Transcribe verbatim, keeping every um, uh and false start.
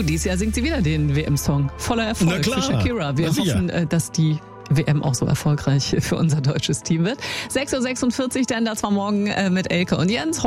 Du, dieses Jahr singt sie wieder den W M-Song. Voller Erfolg Na klar. für Shakira. Wir Na sicher. hoffen, äh, dass die W M auch so erfolgreich für unser deutsches Team wird. sechs Uhr sechsundvierzig, denn das war morgen äh, mit Elke und Jens.